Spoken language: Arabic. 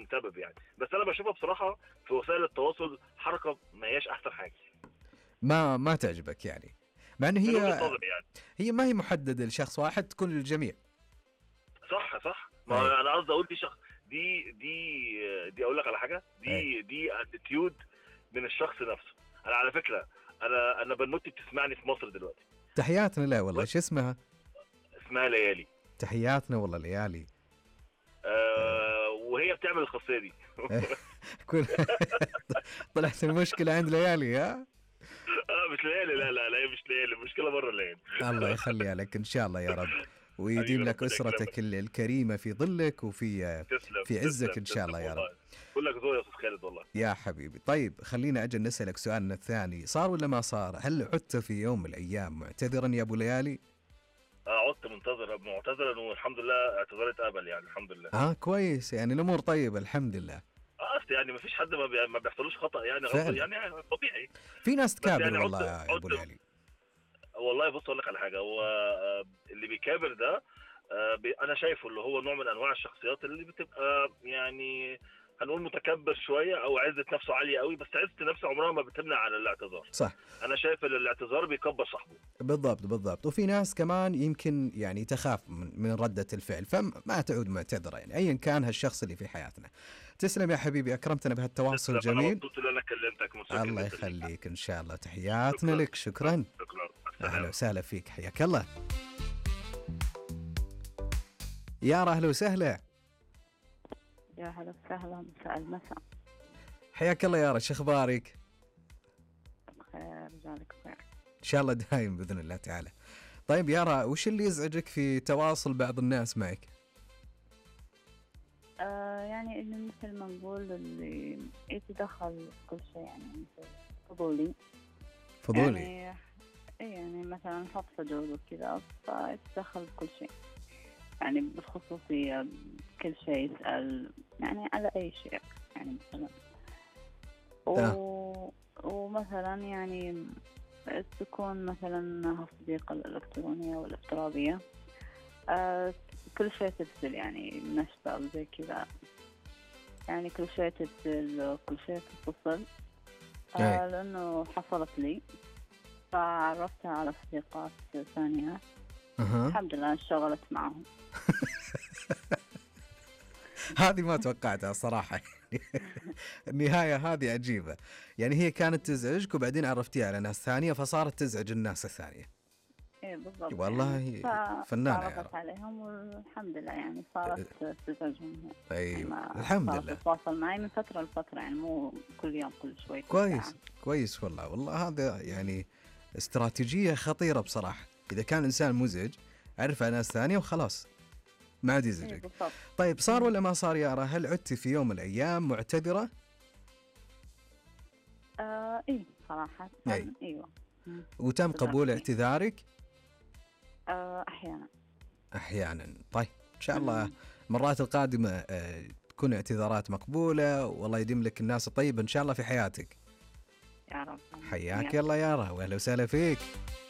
سبب يعني. بس انا بشوفها بصراحه في وسائل التواصل حركه ما هياش احسن حاجه ما تعجبك يعني، مع انه من وجهه هي نظري يعني. هي ما هي محدده لشخص واحد، تكون للجميع. صح، اي ما انا قصدي اقول دي شخص، دي اقول لك على حاجه، اي دي اتيتيود من الشخص نفسه. انا على فكره، انا بنوتي بتسمعني في مصر دلوقتي. تحياتنا. لا والله، شو اسمها؟ اسمها ليالي. تحياتنا والله ليالي. وهي بتعمل الخاصيه دي. كل طلعت المشكله عند ليالي، ها؟ مش ليالي، لا هي مش ليالي، المشكله بره ليالي. الله يخليها لك ان شاء الله يا رب، حبيبي ويديم لك ربنا يكرمك. اسرتك الكريمه في ظلك وفي في عزك ان شاء الله تسلم يا رب. والله. كلك ذوق يا استاذ خالد والله. يا حبيبي. طيب خلينا اجل نسالك سؤالنا الثاني، صار ولا ما صار؟ هل عدت في يوم من الايام معتذرا يا ابو ليالي؟ عدت معتذرا والحمد لله اعتذاري اتقبل يعني الحمد لله. كويس، يعني الامور طيبه الحمد لله. اصل يعني ما فيش حد ما بيحصلوش خطا يعني غلط فعلا يعني طبيعي. في ناس بس تكابر يعني والله يا ابو ليالي. والله بص اقول لك على حاجه. هو اللي بيكابر ده انا شايفه اللي هو نوع من انواع الشخصيات اللي بتبقى يعني هنقول متكبر شويه او عزه نفسه عاليه قوي، بس عزه نفسه عمرها ما بتمنع على الاعتذار. صح، انا شايف ان الاعتذار بيكبر صاحبه. بالضبط. وفي ناس كمان يمكن يعني تخاف من ردة الفعل، فما تعود معتذرة يعني ايا كان هالشخص اللي في حياتنا. تسلم يا حبيبي، اكرمتنا بهالتواصل تسلم، انا الجميل. مبسوط ان انا كلمتك، متشكر الله جدا ليك. يخليك ان شاء الله، تحياتنا شكرا لك. شكرا. شكرا. اهلا السلام. وسهلا فيك، حياك الله. يارا اهلا وسهلا. يا هلا وسهلا، مساء المساء. حياك الله يارا، شو اخبارك؟ بخير، جالك بخير. ان شاء الله دايم باذن الله تعالى. طيب يارا، وش اللي يزعجك في تواصل بعض الناس معك؟ يعني إنه مثل ما نقول اللي يتدخل في كل شيء، يعني مثل فضولي. فضولي. يعني مثلا نحط حدود وكذا، فيتدخل في كل شيء، يعني بالخصوصية كل شيء، يسأل يعني على أي شيء يعني مثلا ومثلا يعني تكون مثلا هالصديقة الإلكترونية والافتراضية، كل شيء تبذل يعني نشطة أو زي كذا، يعني كل شيء تبذل كل شيء تتصل. لأنه حصلت لي، فعرفتها على صديقات ثانيات. الحمد لله انشغلت معهم. هذه ما توقعتها صراحة. النهاية هذه عجيبة، يعني هي كانت تزعجك وبعدين عرفتيها على ناس ثانية فصارت تزعج الناس الثانية. ايه بالضبط. والله يعني فنانة يا تعرفت عليهم والحمد لله يعني صارت تزعجهم. أيوة يعني الحمد لله. تتواصل معي من فترة لفترة، يعني مو كل يوم كل شوي. كويس والله هذا يعني استراتيجية خطيرة بصراحة. إذا كان إنسان مزعج عرف على ناس ثانية وخلاص ما عاد يزعجك. بالضبط. طيب صار ولا ما صار يارا؟ هل عدتي في يوم من الأيام معتذرة؟ إيه صراحة. أيوة. وتم قبول اعتذارك؟ أحيانا. طيب إن شاء الله المرات القادمة تكون اعتذارات مقبولة، والله يديم لك الناس الطيبة إن شاء الله في حياتك. يا رب. حياك الله يارا، وأهلا وسهلا فيك.